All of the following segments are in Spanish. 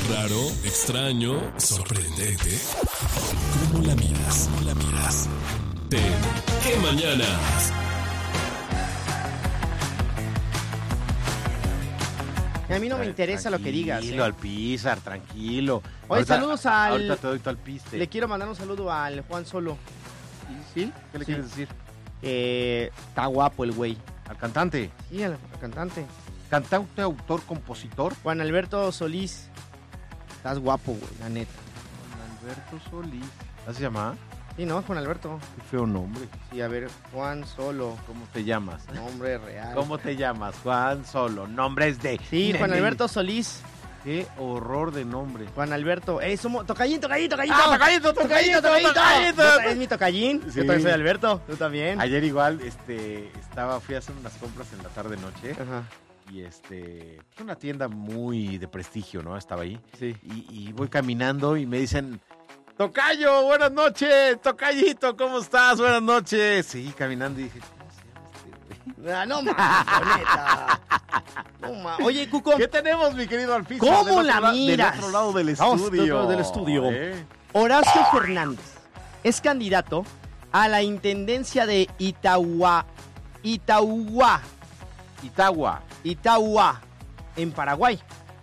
Raro, extraño, sorprendente. ¿Cómo la miras? ¿Cómo la miras? ¿Qué mañanas? A mí no me interesa lo que digas. Tranquilo, Alpizar, tranquilo. Oye, saludos al... Ahorita te doy tu alpiste. Le quiero mandar un saludo al Juan Solo. ¿Sí? ¿Qué le Sí. quieres decir? Está guapo el güey. Al cantante. Sí, al cantante. Cantante, autor, compositor. Juan Alberto Solís. Estás guapo, güey, la neta. Juan Alberto Solís. ¿Así se llama? Sí, no, Juan Alberto. Qué feo nombre. Sí, a ver, Juan Solo. ¿Cómo te llamas? Nombre real. ¿Cómo te llamas? Juan Solo. Nombres de... Sí, Juan Alberto Solís. Qué horror de nombre. Juan Alberto. Somos... Tocallín. Tocallito. Es mi tocallín. Sí. Yo también soy Alberto. Tú también. Ayer igual, fui a hacer unas compras en la tarde-noche. Ajá. Y es una tienda muy de prestigio, ¿no? Estaba ahí. Sí. Y voy caminando y me dicen, Tocayo, buenas noches, Tocayito, ¿cómo estás? Buenas noches. Sí, caminando y dije, ¿cómo se llama este güey? Ah, no mames, neta. No mames. Oye, Cuco. ¿Qué tenemos, mi querido Alfisa? ¿Cómo la miras? Del otro lado del Vamos, estudio. del otro lado del estudio. Horacio Fernández es candidato a la intendencia de Itauhua, en Paraguay.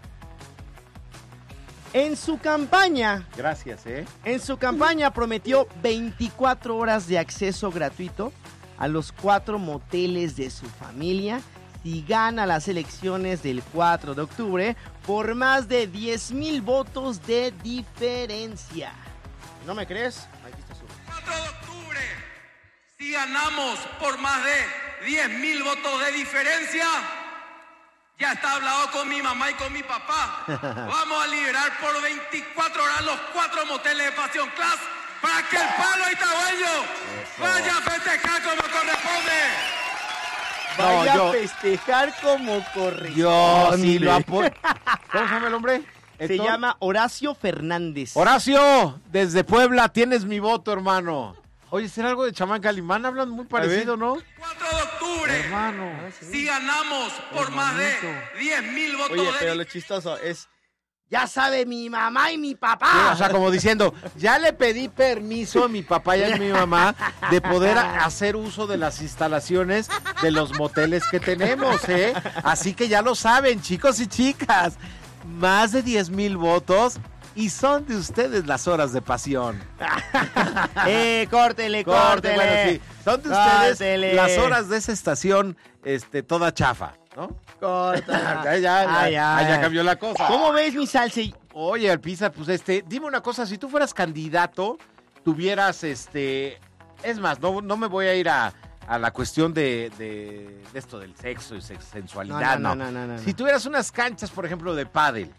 En su campaña Gracias, prometió 24 horas de acceso gratuito a los 4 moteles de su familia si gana las elecciones del 4 de octubre por más de 10,000 votos de diferencia. ¿No me crees? Aquí está su... 4 de octubre, si ganamos por más de 10,000 votos de diferencia, ya está hablado con mi mamá y con mi papá. Vamos a liberar por 24 horas los 4 moteles de Pasión Class para que el palo itahueño vaya a festejar como corresponde. Vaya yo- a festejar como corresponde. Yo sí lo apoyo. ¿Cómo se llama el hombre? Se llama Horacio Fernández. Horacio, desde Puebla, tienes mi voto, hermano. Oye, ¿será algo de Chamán Calimán? Hablan muy parecido, ¿no? 4 de octubre, Hermano. si ganamos por más de 10,000 votos Oye, de pero lo chistoso es... Ya sabe mi mamá y mi Sí, papá. o sea, como diciendo, ya le pedí permiso a mi papá y a mi mamá de poder hacer uso de las instalaciones de los moteles que tenemos, ¿eh? Así que ya lo saben, chicos y chicas. Más de 10,000 votos y son de ustedes las horas de pasión. Córtele. Bueno, sí, son de ustedes Córtele. las horas de esa estación, toda chafa, ¿no? Corta. ya cambió la cosa. ¿Cómo ves mi salsa? Oye, Alpizar, pues dime una cosa, si tú fueras candidato, tuvieras es más, no me voy a ir a la cuestión de esto del sexo y sensualidad, no. Si tuvieras unas canchas, por ejemplo, de pádel,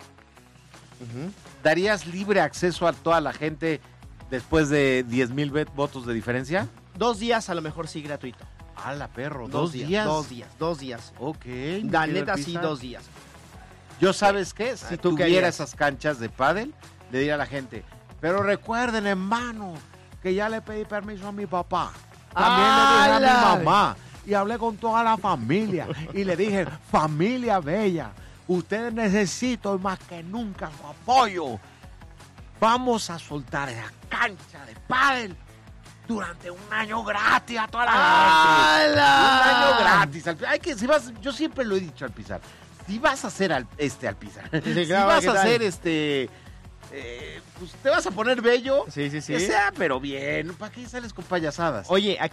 ¿darías libre acceso a toda la gente después de 10,000 votos de diferencia? 2 días a lo mejor sí gratuito. ¡Hala, perro! 2 días. 2 días. Ok. La mi neta querido sí, Alpizar. 2 días. Yo, ¿sabes qué? Si ¿tú qué tuviera harías? esas canchas de pádel, le diría a la gente, pero recuerden, hermano, que ya le pedí permiso a mi papá. También le dije a ¡Hala! mi mamá. Y hablé con toda la familia. Y le dije, familia bella, ustedes necesitan más que nunca su apoyo. Vamos a soltar esa cancha de pádel durante un año gratis a toda la gente. ¡Hala! Un año gratis. Hay que, si vas, yo siempre lo he dicho, Alpizar. Si vas a hacer Alpizar, Sí, si claro, vas ¿qué a tal? hacer pues te vas a poner bello, Sí. que sea, pero bien. ¿Para qué sales con payasadas? Oye,